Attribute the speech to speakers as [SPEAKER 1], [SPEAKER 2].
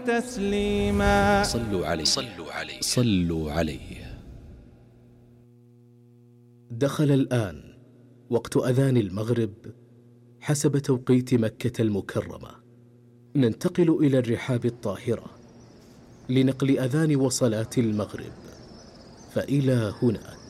[SPEAKER 1] تسليما.
[SPEAKER 2] صلوا عليه صلوا عليه صلوا عليه.
[SPEAKER 3] دخل الآن وقت أذان المغرب حسب توقيت مكة المكرمة. ننتقل إلى الرحاب الطاهرة لنقل أذان وصلاة المغرب، فإلى هناك.